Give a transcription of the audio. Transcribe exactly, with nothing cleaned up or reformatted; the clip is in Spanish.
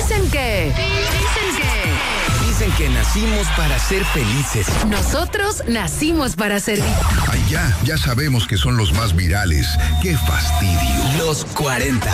Dicen que... Dicen que... Dicen que nacimos para ser felices. Nosotros nacimos para servir. Ay, ya, ya sabemos que son los más virales. ¡Qué fastidio! Los cuarenta.